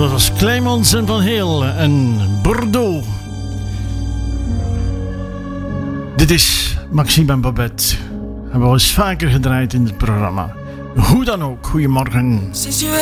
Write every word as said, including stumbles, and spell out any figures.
Dat was Clemens en Van Heel en Bordeaux. Dit is Maxime en Babette. Hebben we al eens vaker gedraaid in het programma. Hoe dan ook, goedemorgen.